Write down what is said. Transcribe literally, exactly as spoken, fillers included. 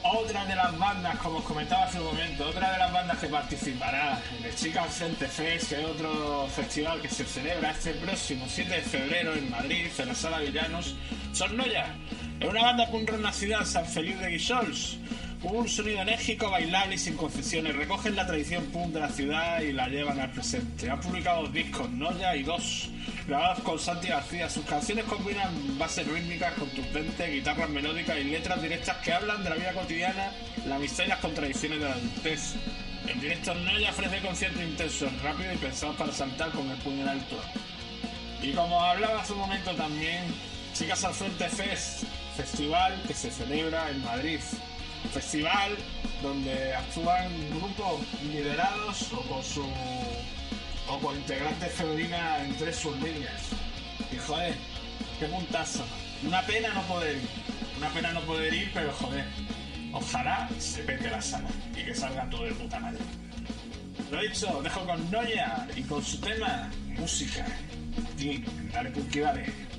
Otra de las bandas, como os comentaba hace un momento, otra de las bandas que participará en el Chica al Frente Fest, que es otro festival que se celebra este próximo siete de febrero en Madrid, en la Sala Villanos, son Noia. Es una banda punk rock nacida en San Feliu de Guíxols. Un sonido enérgico, bailable y sin concesiones. Recogen la tradición punk de la ciudad y la llevan al presente. Han publicado dos discos, Noia y Dos, grabados con Santi García. Sus canciones combinan bases rítmicas contundentes, guitarras melódicas y letras directas que hablan de la vida cotidiana, la amistad y las contradicciones de la adultez. En directo, Noia ofrece conciertos intensos, rápidos y pensados para saltar con el puño en alto. Y como hablaba hace un momento también, Chicas al Frente Fest, festival que se celebra en Madrid. Festival donde actúan grupos liderados o por su o por integrantes femeninas entre sus líneas. Y joder, qué puntazo. Una pena no poder ir. Una pena no poder ir, pero joder, ojalá se pete la sala y que salga todo de puta madre. Lo dicho, dejo con Noia y con su tema música. Aquí, dale Punky, dale.